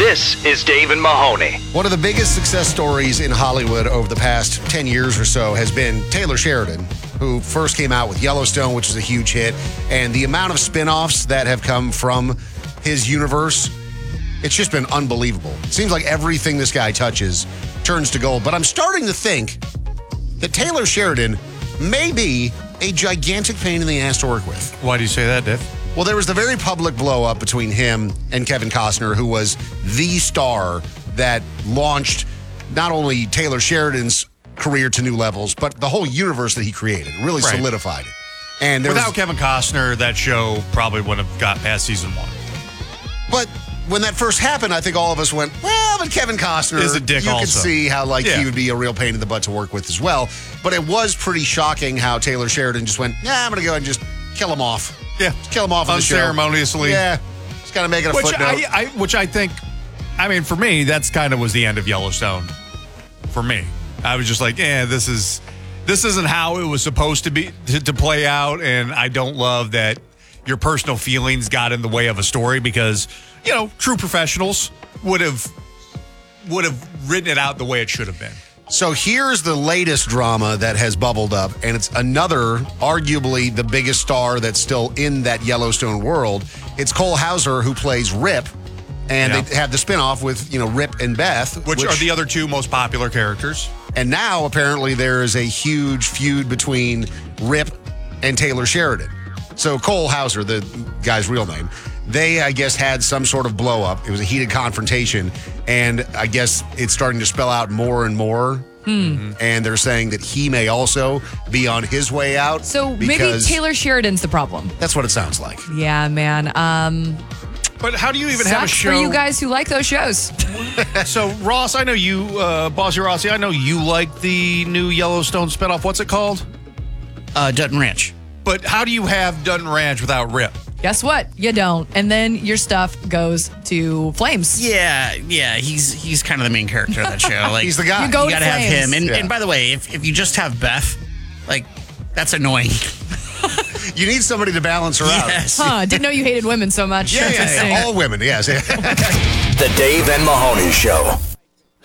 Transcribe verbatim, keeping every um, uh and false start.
This is Dave and Mahoney. One of the biggest success stories in Hollywood over the past ten years or so has been Taylor Sheridan, who first came out with Yellowstone, which was a huge hit. And the amount of spin-offs that have come from his universe, it's just been unbelievable. It seems like everything this guy touches turns to gold. But I'm starting to think that Taylor Sheridan may be a gigantic pain in the ass to work with. Why do you say that, Dave? Well, there was the very public blow-up between him and Kevin Costner, who was the star that launched not only Taylor Sheridan's career to new levels, but the whole universe that he created. Really Right. solidified it. And there Without was, Kevin Costner, that show probably wouldn't have got past season one. But when that first happened, I think all of us went, well, but Kevin Costner Is a dick you also. could see how like Yeah. he would be a real pain in the butt to work with as well. But it was pretty shocking how Taylor Sheridan just went, yeah, I'm going to go and just kill him off. Yeah. Just kill him off on the show. Unceremoniously. Yeah. Just kind of make it a Which footnote. I, I, which I think, I mean, for me, that's kind of was the end of Yellowstone. For me, I was just like, eh, this is, this isn't how it was supposed to be to, to play out, and I don't love that your personal feelings got in the way of a story because, you know, true professionals would have would have written it out the way it should have been. So here's the latest drama that has bubbled up, and it's another, arguably the biggest star that's still in that Yellowstone world. It's Cole Hauser, who plays Rip, and Yeah. they have the spinoff with, you know, Rip and Beth. Which, are the other two most popular characters. And now, apparently, there is a huge feud between Rip and Taylor Sheridan. So Cole Hauser, the guy's real name, they, I guess, had some sort of blow up. It was a heated confrontation, and I guess it's starting to spell out more and more. Hmm. And they're saying that he may also be on his way out. So maybe because Taylor Sheridan's the problem. That's what it sounds like. Yeah, man. Um, But how do you even have a sucks show? for you guys who like those shows. So, Ross, I know you, uh, Bossy Rossi, I know you like the new Yellowstone spinoff. What's it called? Uh, Dutton Ranch. But how do you have Dutton Ranch without Rip? Guess what? You don't. And then your stuff goes to flames. Yeah, yeah, he's he's kind of the main character of that show. Like He's the guy. You go you gotta to have flames. him. And, Yeah. and by the way, if, if you just have Beth, like that's annoying. You need somebody to balance her out. Yes. Huh, didn't know you hated women so much. Yeah, yeah, Interesting. yeah. All women, yes. The Dave and Mahoney Show.